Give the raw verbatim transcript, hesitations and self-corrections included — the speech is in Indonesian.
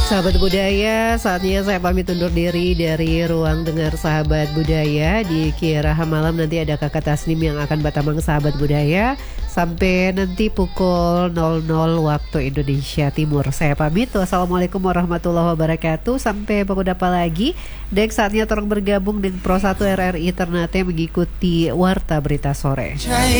Sahabat budaya, saatnya saya pamit undur diri dari Ruang Dengar Sahabat Budaya. Di Kiraha Malam nanti ada Kakak Tasnim yang akan batamang Sahabat Budaya sampai nanti pukul nol nol waktu Indonesia Timur. Saya pamit. Wassalamualaikum warahmatullahi wabarakatuh. Sampai pekudapa lagi. Dan saatnya torong bergabung dengan Pro satu R R I Ternate mengikuti Warta Berita Sore.